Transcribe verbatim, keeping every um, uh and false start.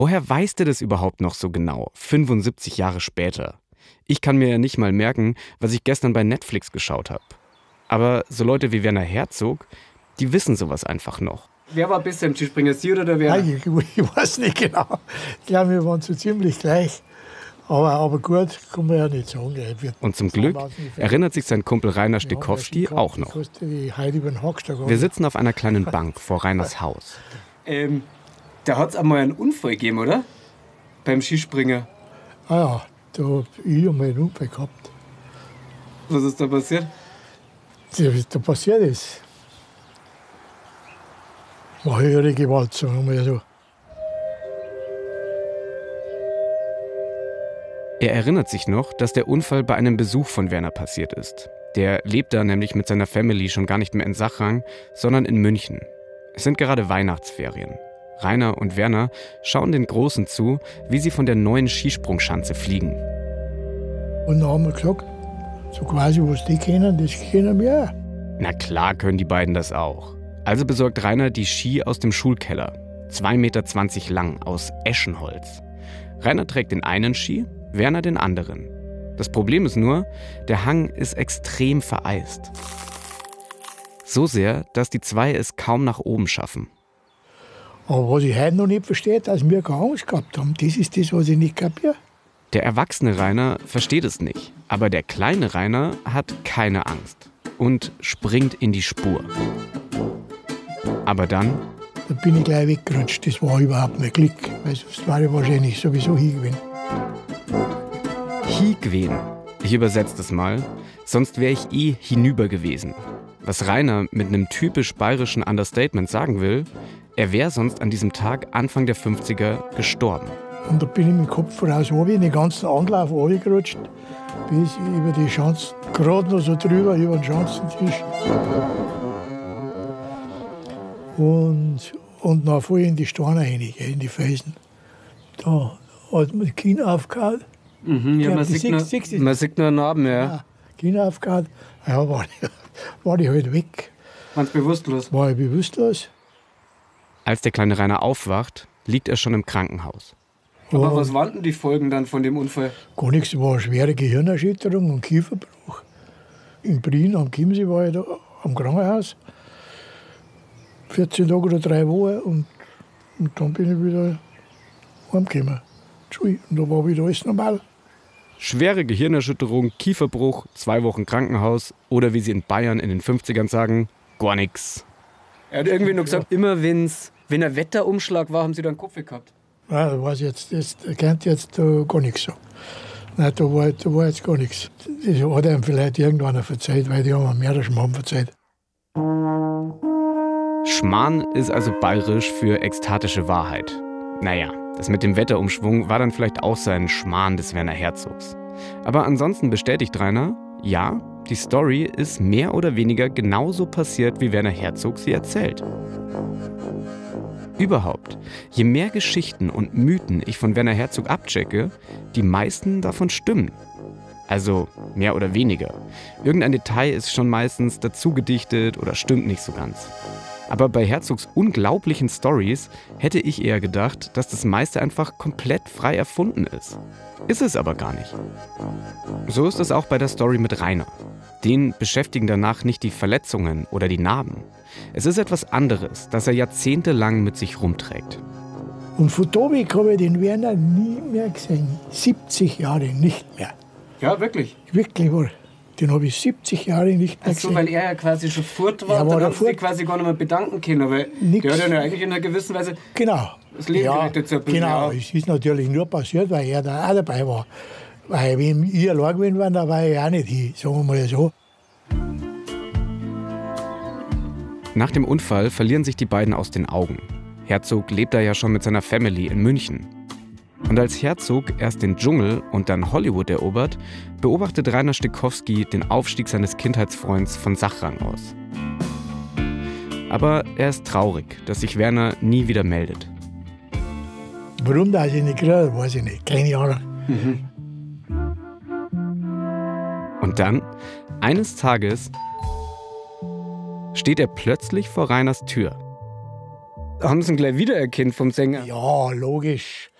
Woher weiß der das überhaupt noch so genau, fünfundsiebzig Jahre später? Ich kann mir ja nicht mal merken, was ich gestern bei Netflix geschaut habe. Aber so Leute wie Werner Herzog, die wissen sowas einfach noch. Wer war besser im Skispringer, Sie oder der Werner? Ich, ich weiß nicht genau. Ich glaube, wir waren so ziemlich gleich. Aber, aber gut, kann man ja nicht sagen. Und zum Glück erinnert sich sein Kumpel Rainer Stekowski auch noch. Wir sitzen auf einer kleinen Bank vor Rainers Haus. Ähm, da hat es einmal einen Unfall gegeben, oder? Beim Skispringen. Ah ja, da habe ich einmal einen Unfall gehabt. Was ist da passiert? Da, da passiert ist. War höhere Gewalt, sagen wir so. Er erinnert sich noch, dass der Unfall bei einem Besuch von Werner passiert ist. Der lebt da nämlich mit seiner Family schon gar nicht mehr in Sachrang, sondern in München. Es sind gerade Weihnachtsferien. Rainer und Werner schauen den Großen zu, wie sie von der neuen Skisprungschanze fliegen. Und dann haben wir gesagt, so quasi, was die kennen, das kennen wir auch. Na klar können die beiden das auch. Also besorgt Rainer die Ski aus dem Schulkeller. zwei Meter zwanzig lang, aus Eschenholz. Rainer trägt den einen Ski, Werner den anderen. Das Problem ist nur, der Hang ist extrem vereist. So sehr, dass die zwei es kaum nach oben schaffen. Aber was ich heute noch nicht verstehe, dass wir keine Angst gehabt haben, das ist das, was ich nicht kapiere. Der erwachsene Rainer versteht es nicht, aber der kleine Rainer hat keine Angst und springt in die Spur. Aber dann... Da bin ich gleich weggerutscht, das war überhaupt mein Glück, weil sonst war ich wahrscheinlich sowieso hingewesen. Hingewesen. Ich übersetze das mal, sonst wäre ich eh hinüber gewesen. Was Rainer mit einem typisch bayerischen Understatement sagen will, er wäre sonst an diesem Tag Anfang der fünfziger gestorben. Und da bin ich mit dem Kopf raus runter, in den ganzen Anlauf runtergerutscht, bis über die Schanze, gerade noch so drüber, über den Schanzentisch. Und, und dann voll in die Steine rein, in die Felsen. Da hat man das Kinn aufgehauen. Mhm, ja, man, sieht nur, sechs, man sieht nur einen Narben, ja. ja Kinn aufgehauen, ja, war ich, war ich halt weg. Waren Sie bewusstlos? War ich bewusstlos. Als der kleine Rainer aufwacht, liegt er schon im Krankenhaus. Aber was waren denn die Folgen dann von dem Unfall? Gar nichts, war eine schwere Gehirnerschütterung und Kieferbruch. In Prien am Chiemsee war ich da am Krankenhaus. vierzehn Tage oder drei Wochen und, und dann bin ich wieder heimgekommen. Und da war wieder alles normal. Schwere Gehirnerschütterung, Kieferbruch, zwei Wochen Krankenhaus oder wie sie in Bayern in den fünfzigern sagen, gar nichts. Er hat irgendwie nur gesagt, immer wenn's, wenn ein Wetterumschlag war, haben sie dann Kopf gehabt. Nein, da weiß jetzt, das kennt jetzt uh, gar nichts so. Nein, da war, da war jetzt gar nichts. Das hat einem vielleicht irgendwann verzeiht, weil die haben mir das Schmarrn verzeiht. Schmarrn ist also bayerisch für ekstatische Wahrheit. Naja, das mit dem Wetterumschwung war dann vielleicht auch sein Schmarrn des Werner Herzogs. Aber ansonsten bestätigt Rainer, ja, die Story ist mehr oder weniger genauso passiert, wie Werner Herzog sie erzählt. Überhaupt, je mehr Geschichten und Mythen ich von Werner Herzog abchecke, die meisten davon stimmen. Also mehr oder weniger. Irgendein Detail ist schon meistens dazu gedichtet oder stimmt nicht so ganz. Aber bei Herzogs unglaublichen Stories hätte ich eher gedacht, dass das meiste einfach komplett frei erfunden ist. Ist es aber gar nicht. So ist es auch bei der Story mit Rainer. Den beschäftigen danach nicht die Verletzungen oder die Narben. Es ist etwas anderes, das er jahrzehntelang mit sich rumträgt. Und von da weg habe ich den Werner nie mehr gesehen. siebzig Jahre nicht mehr. Ja, wirklich? Wirklich war. Den habe ich siebzig Jahre nicht mehr gesehen. Ach so, weil er ja quasi schon fort war, ja, und war dann haben fort. sie quasi gar nicht mehr bedanken können, weil Nix. der hat ja eigentlich in einer gewissen Weise genau. das Leben ja, gerettet. So ein bisschen, genau, ja. Es ist natürlich nur passiert, weil er da auch dabei war. Weil wenn ich allein gewesen war, da war ich auch nicht hin, sagen wir mal so. Nach dem Unfall verlieren sich die beiden aus den Augen. Herzog lebt da ja schon mit seiner Family in München. Und als Herzog erst den Dschungel und dann Hollywood erobert, beobachtet Rainer Stekowski den Aufstieg seines Kindheitsfreunds von Sachrang aus. Aber er ist traurig, dass sich Werner nie wieder meldet. Warum das ich nicht kriege, weiß ich nicht. Keine Ahnung. Mhm. Und dann, eines Tages, steht er plötzlich vor Rainers Tür. haben sie ihn gleich wiedererkannt vom Sänger? Ja, logisch.